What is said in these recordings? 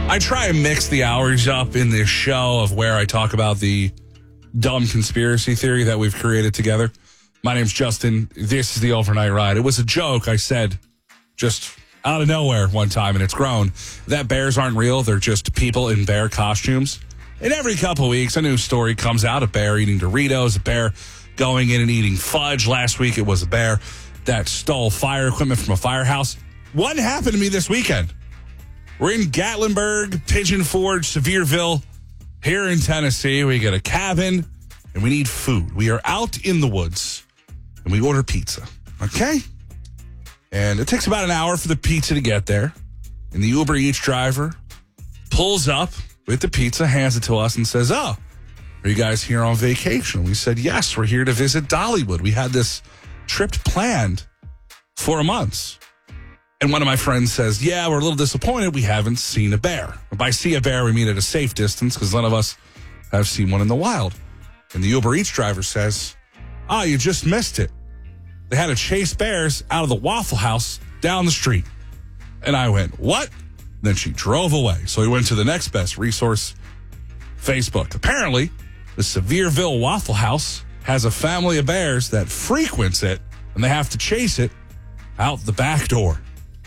I try and mix the hours up in this show of where I talk about the dumb conspiracy theory that we've created together. My name's Justin. This is the Overnight Ride. It was a joke I said just out of nowhere one time, and it's grown, that bears aren't real. They're just people in bear costumes. And every couple of weeks, a new story comes out. A bear eating Doritos, a bear going in and eating fudge. Last week, it was a bear that stole fire equipment from a firehouse. What happened to me this weekend? We're in Gatlinburg, Pigeon Forge, Sevierville, here in Tennessee. We get a cabin, and we need food. We are out in the woods, and we order pizza, okay? And it takes about an hour for the pizza to get there. And the Uber Eats driver pulls up with the pizza, hands it to us, and says, "Oh, are you guys here on vacation?" We said, "Yes, we're here to visit Dollywood. We had this trip planned for months." And one of my friends says, "Yeah, we're a little disappointed. We haven't seen a bear." And by see a bear, we mean at a safe distance because none of us have seen one in the wild. And the Uber Eats driver says, "Oh, you just missed it. They had to chase bears out of the Waffle House down the street." And I went, "What?" Then she drove away. So we went to the next best resource, Facebook. Apparently, the Sevierville Waffle House has a family of bears that frequents it, and they have to chase it out the back door.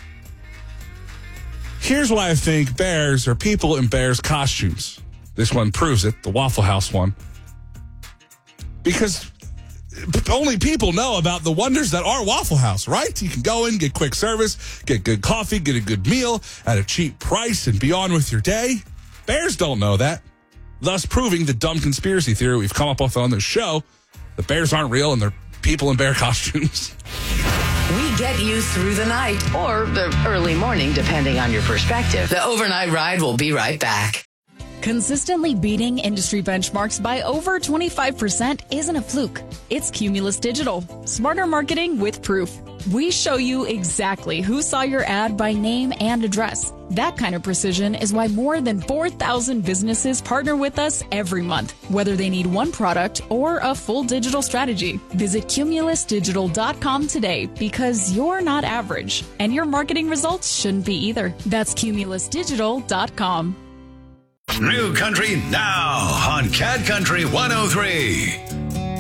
Here's why I think bears are people in bears costumes. This one proves it, the Waffle House one. Because only people know about the wonders that are Waffle House, right? You can go in, get quick service, get good coffee, get a good meal at a cheap price, and be on with your day. Bears don't know that, thus proving the dumb conspiracy theory we've come up with on this show. The bears aren't real, and they're people in bear costumes. We get you through the night or the early morning, depending on your perspective. The Overnight Ride will be right back. Consistently beating industry benchmarks by over 25% isn't a fluke. It's Cumulus Digital. Smarter marketing with proof. We show you exactly who saw your ad by name and address. That kind of precision is why more than 4,000 businesses partner with us every month, whether they need one product or a full digital strategy. Visit cumulusdigital.com today because you're not average, and your marketing results shouldn't be either. That's cumulusdigital.com. New Country now on Cat Country 103.